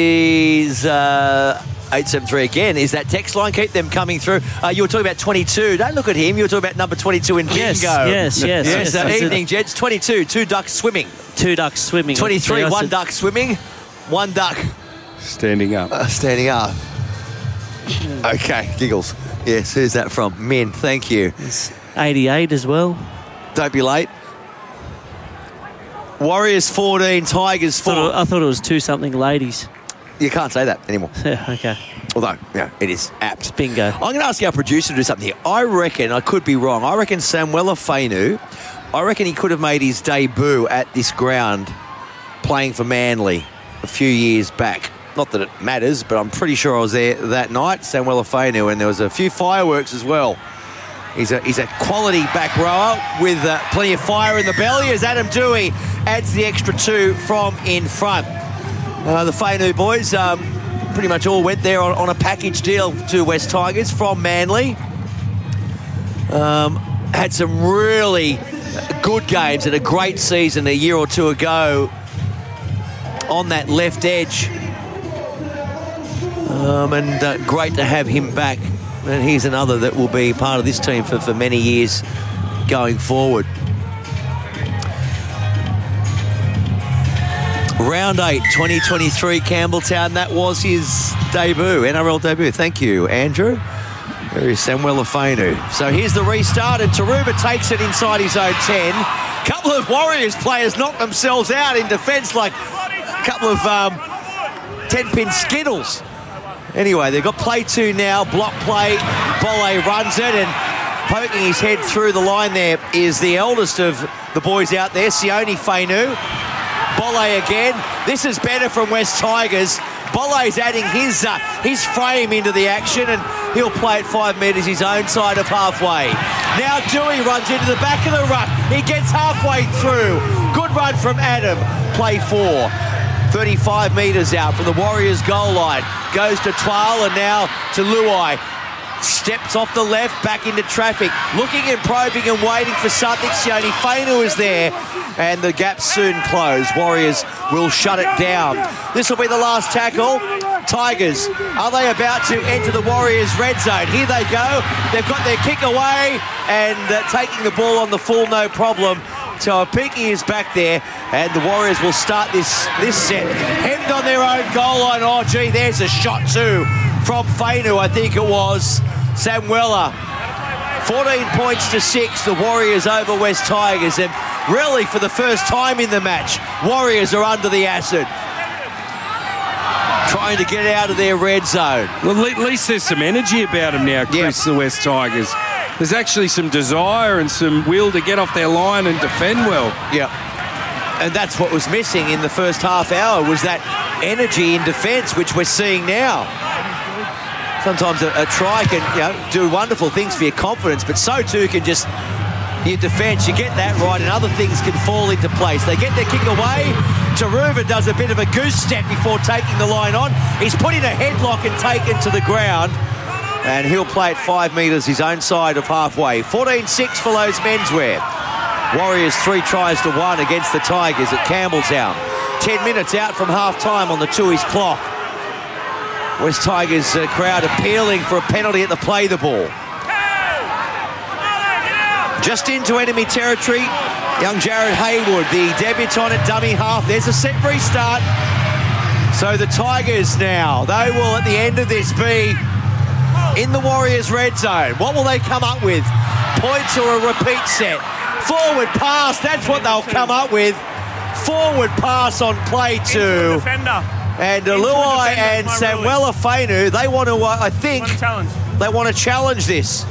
is uh, eight seven three again. Is that text line? Keep them coming through. Uh, you were talking about twenty-two. Don't look at him. You were talking about number twenty-two in bingo. Yes, yes, yes. yes yes uh, that's evening, it. gents. twenty-two. Two ducks swimming. Two ducks swimming. twenty-three. Yeah, I One said- duck swimming. One duck Standing up. uh, standing up. Okay, giggles. Yes, who's that from? Min, thank you. eighty-eight as well. Don't be late. Warriors fourteen, Tigers I thought, four. it, I thought it was two something ladies. You can't say that anymore. Yeah, okay. Although, yeah, it is apt. Bingo. I'm going to ask our producer to do something here. I reckon, I could be wrong, I reckon Samuela Fainu, I reckon he could have made his debut at this ground playing for Manly a few years back. not that it matters, but I'm pretty sure I was there that night, Samuel Fainu, and there was a few fireworks as well. He's a, he's a quality back rower with uh, plenty of fire in the belly as Adam Dewey adds the extra two from in front. Uh, the Fainu boys um, pretty much all went there on, on a package deal to West Tigers from Manly. Um, had some really good games and a great season a year or two ago on that left edge. Um, and uh, great to have him back. And he's another that will be part of this team for, for many years going forward. Round eight, twenty twenty-three, Campbelltown. That was his debut, N R L debut. Thank you, Andrew. There is Samuel Fainu. So here's the restart, and Taruba takes it inside his own ten. A couple of Warriors players knock themselves out in defence like a couple of um, ten-pin skittles. Anyway, they've got play two now, block play. Bolle runs it, and poking his head through the line there is the eldest of the boys out there, Sione Fainu. Bolle again. This is better from West Tigers. Bolle's adding his uh, his frame into the action, and he'll play at five metres his own side of halfway. Now Dewey runs into the back of the ruck. He gets halfway through. Good run from Adam. Play four. thirty-five metres out from the Warriors goal line. Goes to Twal and now to Luai. Steps off the left, back into traffic. Looking and probing and waiting for something. Sione Fainu is there, and the gap's soon closed. Warriors will shut it down. This will be the last tackle. Tigers, are they about to enter the Warriors' red zone? Here they go. They've got their kick away and uh, taking the ball on the full, no problem. So Pinky is back there, and the Warriors will start this this set. Hemmed on their own goal line. Oh, gee, there's a shot too from Fainu, I think it was. Samuela. fourteen points to six, the Warriors over West Tigers, and really for the first time in the match, Warriors are under the acid. Trying to get out of their red zone. Well, at least there's some energy about them now, Chris, yep. The West Tigers. There's actually some desire and some will to get off their line and defend well. Yeah. And that's what was missing in the first half hour, was that energy in defence, which we're seeing now. Sometimes a, a try can, you know, do wonderful things for your confidence, but so too can just your defence. You get that right and other things can fall into place. They get their kick away. Taruva does a bit of a goose step before taking the line on. He's put in a headlock and taken to the ground. And he'll play at five metres his own side of halfway. fourteen six for Lowe's menswear. Warriors three tries to one against the Tigers at Campbelltown. Ten minutes out from half-time on the Tooheys clock. West Tigers uh, crowd appealing for a penalty at the play the ball. Just into enemy territory, young Jared Haywood, the debutant at dummy half. There's a set restart. So the Tigers now, they will at the end of this be in the Warriors' red zone. What will they come up with? Points or a repeat set? Forward pass, that's what they'll come up with. Forward pass on play two. And Luai and Samuela Fainu, they want to, uh, I think, they want to challenge this.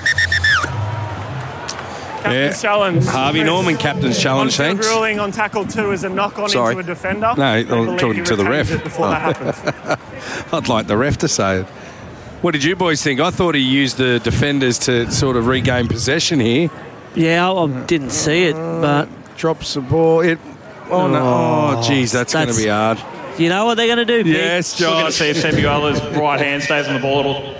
Captain's yeah. challenge. Harvey Norman, captain's challenge, thanks. Ruling on tackle two is a knock on Sorry. into a defender. No, I'm talking to the ref. Before oh. that happens. I'd like the ref to say it. What did you boys think? I thought he used the defenders to sort of regain possession here. Yeah, I didn't see it, but... Drops the ball. It. Oh, no. Oh, geez, that's, that's going to be hard. You know what they're going to do, Pete? Yes, Josh. We're going to see if Samuela's right hand stays on the ball a little.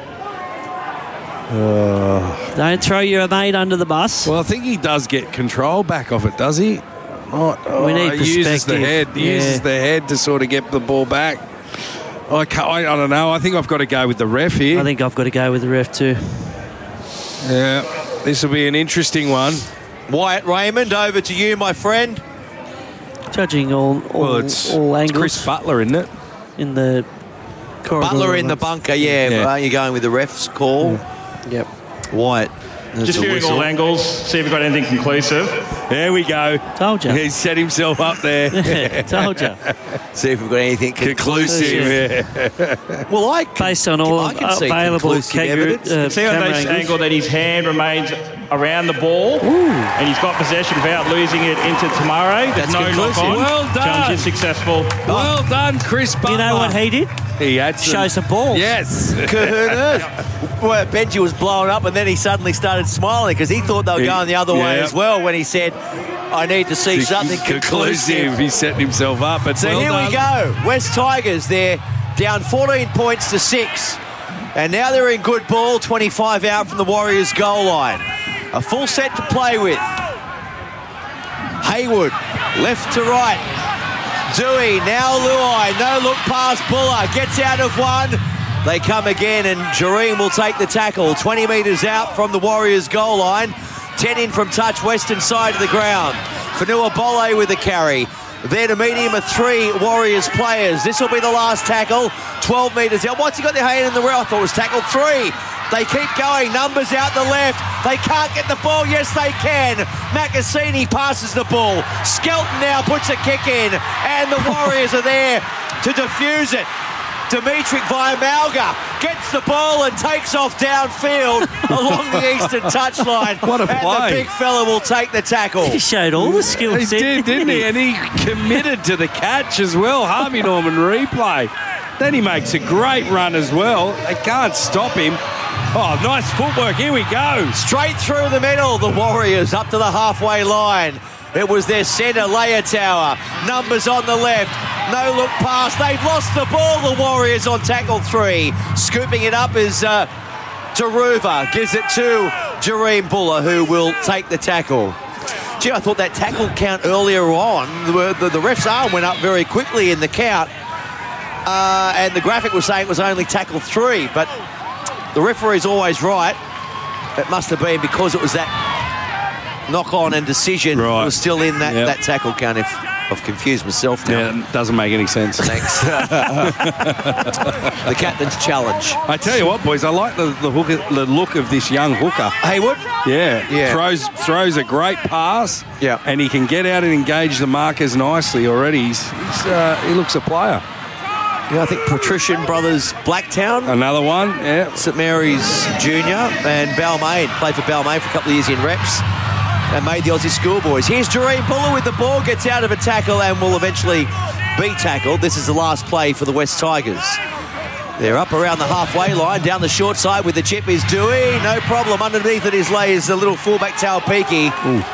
Uh, Don't throw your mate under the bus. Well, I think he does get control back off it, does he? Oh, oh, we need he perspective. uses the head. He yeah. uses the head to sort of get the ball back. I, can't, I, I don't know. I think I've got to go with the ref here. I think I've got to go with the ref too. Yeah, this will be an interesting one. Wyatt Raymond, over to you, my friend. Judging all, all, well, it's, all angles. It's Chris Butler, isn't it? In the corridor. Butler in the bunker, yeah. yeah. Aren't you going with the ref's call? Mm. Yep. Wyatt There's Just the viewing whistle. all angles, see if we've got anything conclusive. There we go. Told you. He set himself up there. Told you. See if we've got anything conclusive. Yeah. Well, I based on all I can see available conclusive kangaroo, evidence. uh, See on camera this angles. angle that his hand remains around the ball, and he's got possession without losing it into Tomorrow. There's That's no knock conclusive. on. Well done. Challenge is successful. Well done, Chris Butler. You know what he did? He had some, Show some balls. Yes. Who knew? Well, Benji was blowing up, and then he suddenly started smiling because he thought they were He- going the other way yeah. as well when he said, I need to see something conclusive. He's setting himself up. But So well here done. we go. West Tigers, they're down fourteen points to six. And now they're in good ball, twenty-five out from the Warriors' goal line. A full set to play with. Haywood, left to right. Dewey, now Luai, no look past Buller, gets out of one. They come again and Jareem will take the tackle. twenty metres out from the Warriors' goal line. ten in from touch, western side of the ground. Fanua Bole with the carry. There to meet him are three Warriors players. This will be the last tackle. twelve metres out. What's he got their hand in the rail? I thought it was tackle three. They keep going. Numbers out the left. They can't get the ball. Yes, they can. Macassini passes the ball. Skelton now puts a kick in. And the Warriors are there to defuse it. Dimitri Vaiamalga gets the ball and takes off downfield along the eastern touchline. What a and play. the big fella will take the tackle. He showed all the skill He set. did, didn't he? And he committed to the catch as well. Harvey Norman replay. Then he makes a great run as well. They can't stop him. Oh, nice footwork. Here we go. Straight through the middle, the Warriors up to the halfway line. It was their centre, Leotower. Numbers on the left. No look pass. They've lost the ball, the Warriors, on tackle three. Scooping it up is uh, Taruva. Gives it to Jareem Buller, who will take the tackle. Gee, I thought that tackle count earlier on, the, the, the ref's arm went up very quickly in the count. Uh, and the graphic was saying it was only tackle three, but the referee's always right. It must have been because it was that knock-on and decision Right. was still in that, Yep. that tackle count. If I've confused myself now. Yeah, it doesn't make any sense. Thanks. The captain's challenge. I tell you what, boys, I like the, the, hooker, the look of this young hooker. Haywood? Yeah, Yeah. Throws throws a great pass. Yeah. And he can get out and engage the markers nicely already. He's, he's, uh, he looks a player. Yeah, I think Patrician Brothers Blacktown. Another one, yeah. St Mary's Junior and Balmain. Played for Balmain for a couple of years in reps and made the Aussie Schoolboys. Here's Jareem Buller with the ball, gets out of a tackle and will eventually be tackled. This is the last play for the West Tigers. They're up around the halfway line, down the short side with the chip is Dewey. No problem. Underneath it is lays the little fullback Taupeiki.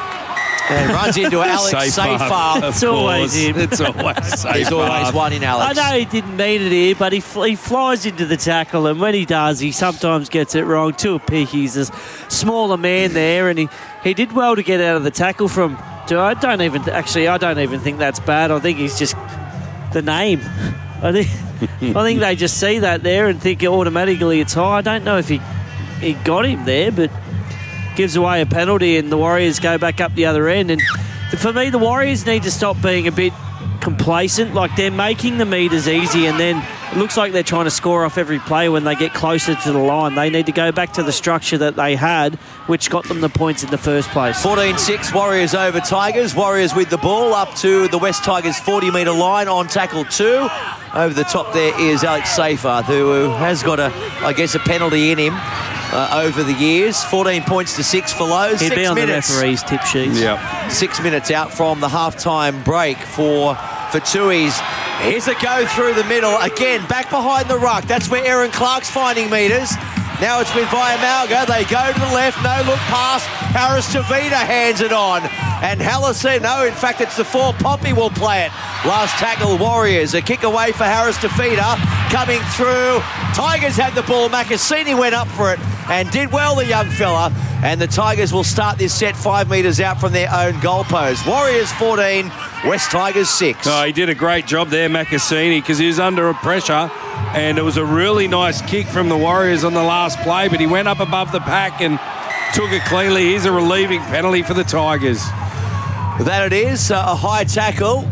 And runs into Alex Safar. It's always him. It's always Safar. There's always one in Alex. I know he didn't mean it here, but he, fl- he flies into the tackle, and when he does, he sometimes gets it wrong. Tuapiki's a smaller man there, and he, he did well to get out of the tackle from. I don't even actually. I don't even think that's bad. I think he's just the name. I think I think they just see that there and think automatically it's high. I don't know if he he got him there, but gives away a penalty and the Warriors go back up the other end. And for me, the Warriors need to stop being a bit complacent. Like, they're making the meters easy and then it looks like they're trying to score off every play when they get closer to the line. They need to go back to the structure that they had, which got them the points in the first place. fourteen six, Warriors over Tigers. Warriors with the ball up to the West Tigers forty metre line on tackle two. Over the top there is Alex Safar, who has got, a, I guess, a penalty in him uh, over the years. fourteen points to six for Lowe's. He'd Six be on minutes. the referee's tip sheets. Yeah. Six minutes out from the half-time break for, for Tui's. Here's a go through the middle. Again, back behind the ruck. That's where Aaron Clark's finding metres. Now it's with Vaiamalga. They go to the left. No look pass. Harris Tavita hands it on. And Hallison, no, in fact, it's the four. Poppy will play it. Last tackle, Warriors. A kick away for Harris Tavita. Coming through. Tigers had the ball. Macassini went up for it and did well, the young fella. And the Tigers will start this set five metres out from their own goalpost. Warriors fourteen, West Tigers six. Oh, he did a great job there, Macassini, because he was under a pressure. And it was a really nice kick from the Warriors on the last play, but he went up above the pack and took it cleanly. Here's a relieving penalty for the Tigers. That it is, uh, a high tackle.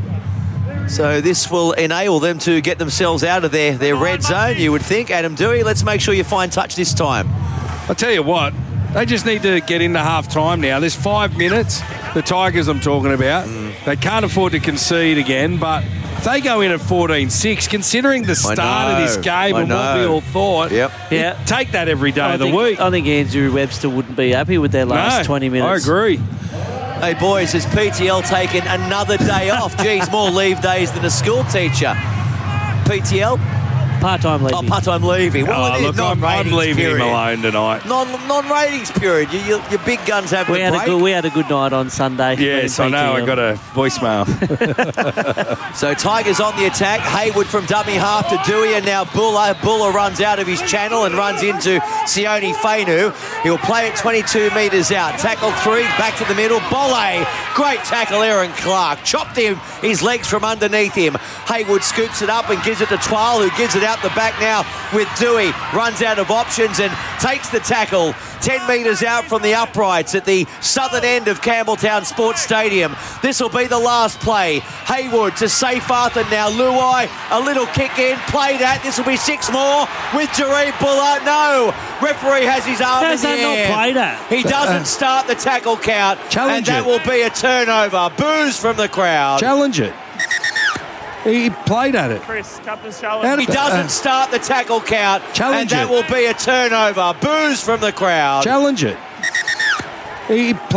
So this will enable them to get themselves out of their, their red zone, you would think. Adam Dewey, let's make sure you find touch this time. I'll tell you what, They just need to get into half time now. There's five minutes. The Tigers I'm talking about. Mm. They can't afford to concede again, but if they go in at fourteen six, considering the start of this game I and know. what we all thought, yep. Yeah. take that every day I of the think, week. I think Andrew Webster wouldn't be happy with their last No, twenty minutes. I agree. Hey, boys, has P T L taken another day off? Geez, more leave days than a school teacher. P T L? Part-time leaving. Oh, part-time leaving. Well, oh, it is look, I'm, I'm non-ratings leaving period. him alone tonight. Non, non-ratings period. You, you, your big guns have We a had break. a good we had a good night on Sunday. Yes, I know. I got a voicemail. So Tigers on the attack. Hayward from dummy half to Dewey, and now Buller. Buller runs out of his channel and runs into Sione Fainu. He'll play it twenty-two metres out. Tackle three, back to the middle. Bolle. Great tackle, Aaron Clark. Chopped him, his legs from underneath him. Hayward scoops it up and gives it to Twile, who gives it out the back now with Dewey. Runs out of options and takes the tackle ten metres out from the uprights at the southern end of Campbelltown Sports Stadium. This will be the last play. Hayward to Seyfarth, now Luai. A little kick in, played at. This will be six more with Jaree Buller. No, referee has his arm How's in the that air. not played at? He doesn't start the tackle count, Challenge and that it. will be a turnover. Boos from the crowd. Challenge it. He played at it. Chris, captain's How challenge. He did- doesn't uh, start the tackle count, Challenge and that it. will be a turnover. Boos from the crowd. Challenge it. He